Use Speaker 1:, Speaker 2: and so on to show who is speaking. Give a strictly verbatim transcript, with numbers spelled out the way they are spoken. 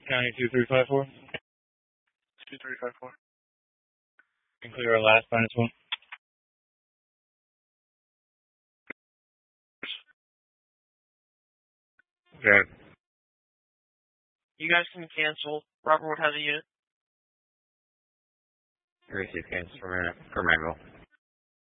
Speaker 1: County two three five four.
Speaker 2: two three five four.
Speaker 1: Can clear our last minus one. Okay.
Speaker 2: You guys can cancel. Robert would have the unit.
Speaker 3: Receive cancel for, for Manville.